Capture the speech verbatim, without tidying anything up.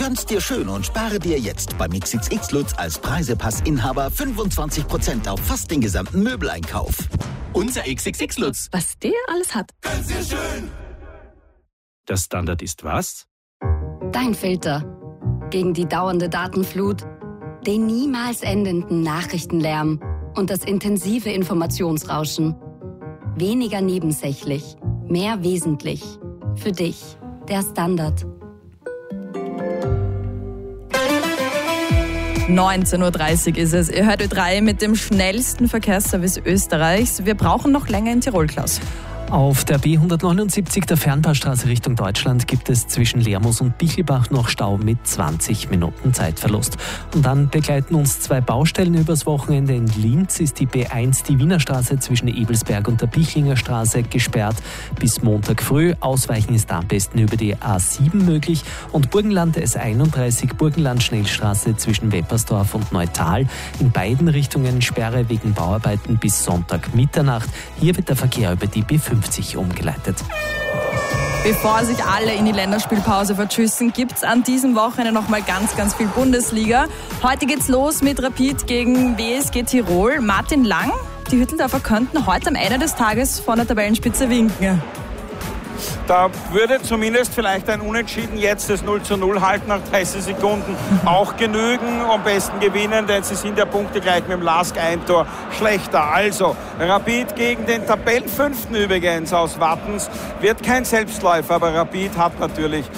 Gönn's dir schön und spare dir jetzt beim X X X Lutz als Preisepass-Inhaber fünfundzwanzig Prozent auf fast den gesamten Möbeleinkauf. Unser X X X Lutz. Was der alles hat. Gönn's dir schön. Der Standard ist was? Dein Filter. Gegen die dauernde Datenflut, den niemals endenden Nachrichtenlärm und das intensive Informationsrauschen. Weniger nebensächlich, mehr wesentlich. Für dich, der Standard. neunzehn Uhr dreißig ist es. Ihr hört Ö drei mit dem schnellsten Verkehrsservice Österreichs. Wir brauchen noch länger in Tirol, Klaus. Auf der B hundertneunundsiebzig, der Fernbahnstraße Richtung Deutschland, gibt es zwischen Lermoos und Bichelbach noch Stau mit zwanzig Minuten Zeitverlust. Und dann begleiten uns zwei Baustellen übers Wochenende. In Linz ist die B eins, die Wiener Straße zwischen Ebelsberg und der Bichlinger Straße, gesperrt bis Montag früh. Ausweichen ist am besten über die A sieben möglich. Und Burgenland S einunddreißig, Burgenland Schnellstraße zwischen Weppersdorf und Neutal. In beiden Richtungen Sperre wegen Bauarbeiten bis Sonntag Mitternacht. Hier wird der Verkehr über die B fünfzig umgeleitet. Bevor sich alle in die Länderspielpause verschüssen, gibt es an diesem Wochenende noch mal ganz, ganz viel Bundesliga. Heute geht's los mit Rapid gegen W S G Tirol. Martin Lang, die Hütteldorfer könnten heute am Ende des Tages von der Tabellenspitze winken. Da würde zumindest vielleicht ein Unentschieden jetzt das null zu null halten nach dreißig Sekunden auch genügen. Am besten gewinnen, denn sie sind ja Punkte gleich mit dem Lask ein Tor schlechter. Also Rapid gegen den Tabellenfünften übrigens aus Wattens. Wird kein Selbstläufer, aber Rapid hat natürlich